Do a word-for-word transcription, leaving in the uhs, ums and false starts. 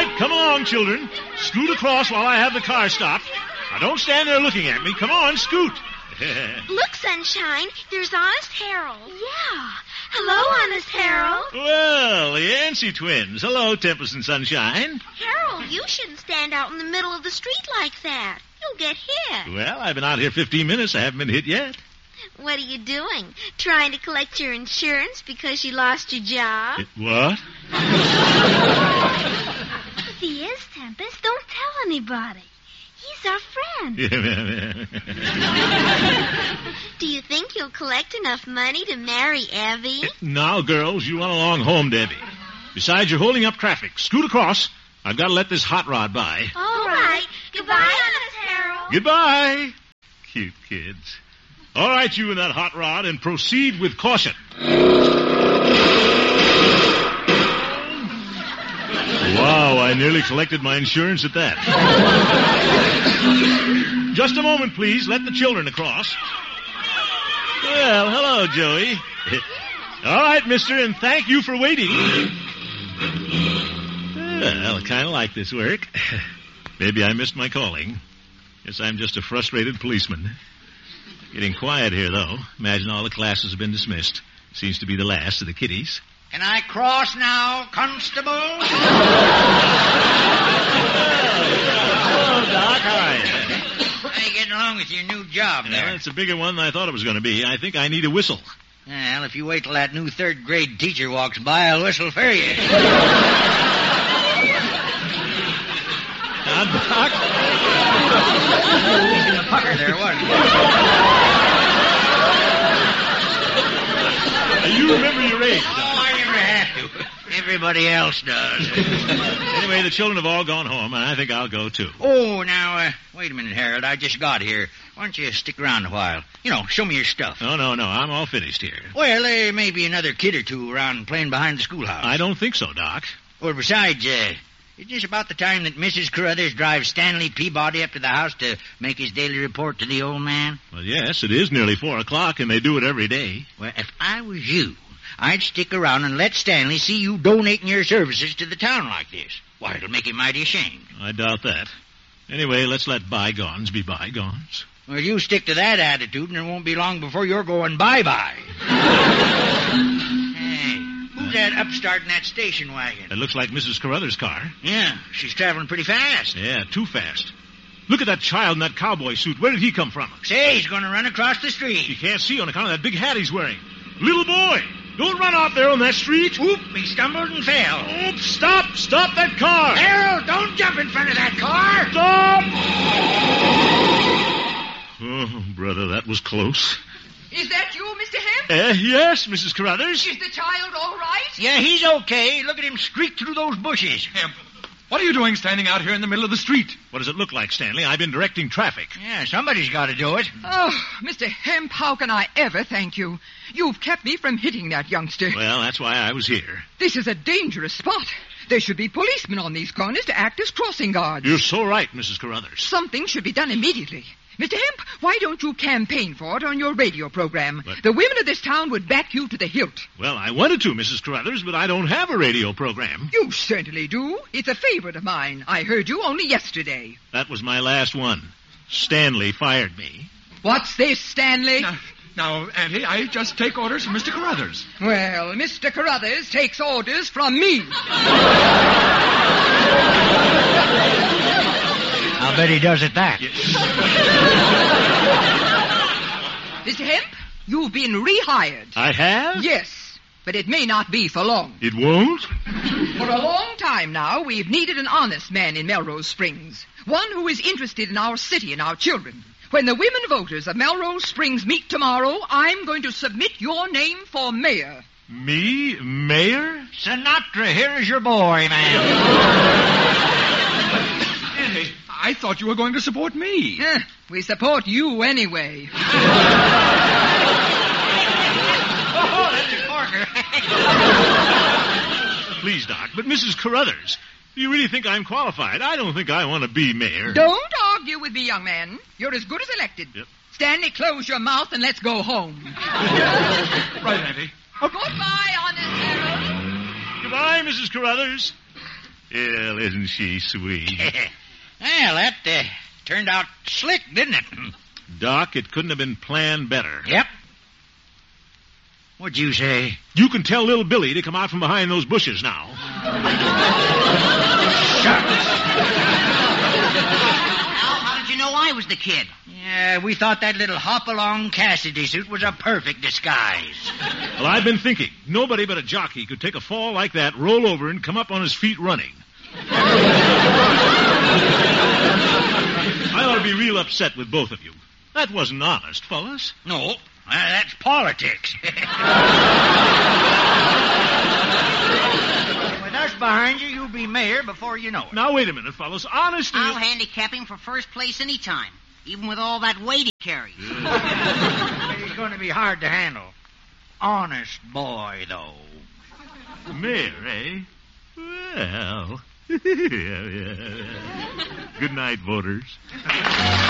right, come along, children. Scoot across while I have the car stopped. Now, don't stand there looking at me. Come on, scoot. Look, Sunshine, there's Honest Harold. Yeah. Hello, Honest Harold. Well, the Yancey twins. Hello, Tempest and Sunshine. Harold, you shouldn't stand out in the middle of the street like that. You'll get hit. Well, I've been out here fifteen minutes. I haven't been hit yet. What are you doing? Trying to collect your insurance because you lost your job? It, what? He is, Tempest. Don't tell anybody. He's our friend. Do you think you'll collect enough money to marry Evie? Now, girls, you run along home, Debbie. Besides, you're holding up traffic. Scoot across. I've got to let this hot rod by. All right. Goodbye, Honest Harold. Goodbye. Cute kids. All right, you and that hot rod, and proceed with caution. Wow, I nearly collected my insurance at that. Just a moment, please. Let the children across. Well, hello, Joey. All right, mister, and thank you for waiting. Well, I kind of like this work. Maybe I missed my calling. Guess I'm just a frustrated policeman. Getting quiet here, though. Imagine all the classes have been dismissed. Seems to be the last of the kiddies. Can I cross now, Constable? Hello, Doc. How are you? How you getting along with your new job there? Well, it's a bigger one than I thought it was going to be. I think I need a whistle. Well, if you wait till that new third-grade teacher walks by, I'll whistle for you. Now, Doc. He's in a pucker there, wasn't he? You remember your age, Doc. Oh, I never have to. Everybody else does. Anyway, the children have all gone home, and I think I'll go, too. Oh, now, uh, wait a minute, Harold. I just got here. Why don't you stick around a while? You know, show me your stuff. No, no, no. I'm all finished here. Well, there may be another kid or two around playing behind the schoolhouse. I don't think so, Doc. Well, besides, uh, it's just about the time that Missus Carruthers drives Stanley Peabody up to the house to make his daily report to the old man. Well, yes, it is nearly four o'clock, and they do it every day. Well, if I was you, I'd stick around and let Stanley see you donating your services to the town like this. Why, it'll make him mighty ashamed. I doubt that. Anyway, let's let bygones be bygones. Well, you stick to that attitude, and it won't be long before you're going bye-bye. Hey, who's that upstart in that station wagon? It looks like Missus Carruthers' car. Yeah, she's traveling pretty fast. Yeah, too fast. Look at that child in that cowboy suit. Where did he come from? Say, he's going to run across the street. You can't see on account of that big hat he's wearing. Little boy, don't run out there on that street. Whoop, he stumbled and fell. Oops, stop, stop that car. Harold, don't jump in front of that car. Stop. Oh, brother, that was close. Is that you, Mister Hemp? Uh, yes, Missus Carruthers. Is the child all right? Yeah, he's okay. Look at him streak through those bushes. Hemp, what are you doing standing out here in the middle of the street? What does it look like, Stanley? I've been directing traffic. Yeah, somebody's got to do it. Oh, Mister Hemp, how can I ever thank you? You've kept me from hitting that youngster. Well, that's why I was here. This is a dangerous spot. There should be policemen on these corners to act as crossing guards. You're so right, Missus Carruthers. Something should be done immediately. Mister Hemp, why don't you campaign for it on your radio program? But- The women of this town would back you to the hilt. Well, I wanted to, Missus Carruthers, but I don't have a radio program. You certainly do. It's a favorite of mine. I heard you only yesterday. That was my last one. Stanley fired me. What's this, Stanley? Now, now, Auntie, I just take orders from Mister Carruthers. Well, Mister Carruthers takes orders from me. I'll bet he does at that. Mister Hemp, you've been rehired. I have? Yes, but it may not be for long. It won't? For a long time now, we've needed an honest man in Melrose Springs. One who is interested in our city and our children. When the women voters of Melrose Springs meet tomorrow, I'm going to submit your name for mayor. Me? Mayor? Sinatra, here's your boy, man. Auntie, I thought you were going to support me. Eh, we support you anyway. Oh, that's a corker. Please, Doc, but Missus Carruthers, do you really think I'm qualified? I don't think I want to be mayor. Don't argue with me, young man. You're as good as elected. Yep. Stanley, close your mouth and let's go home. Right, Auntie. Oh, goodbye, honest Harold. Goodbye, Missus Carruthers. Well, isn't she sweet? Well, that uh, turned out slick, didn't it? Doc, it couldn't have been planned better. Yep. What'd you say? You can tell little Billy to come out from behind those bushes now. How did you know I was the kid? Yeah, we thought that little hop-along Cassidy suit was a perfect disguise. Well, I've been thinking. Nobody but a jockey could take a fall like that, roll over, and come up on his feet running. I ought to be real upset with both of you. That wasn't honest, fellas. No, uh, that's politics. With us behind you, you'll be mayor before you know it. Now, wait a minute, fellas. Honestly... I'll handicap him for first place any time, even with all that weight he carries. He's going to be hard to handle. Honest boy, though. Mayor, eh? Well... Good night, voters.